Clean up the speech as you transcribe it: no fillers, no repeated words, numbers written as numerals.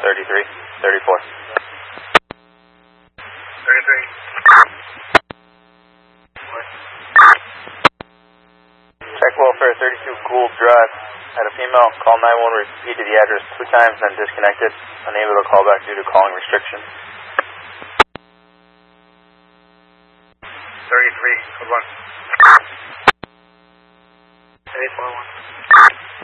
33, 34. 33. Check welfare 32 Gould Drive. Had a female call 911, repeated the address 2 times, then disconnected. Unable to call back due to calling restriction. 33, hold on. 841.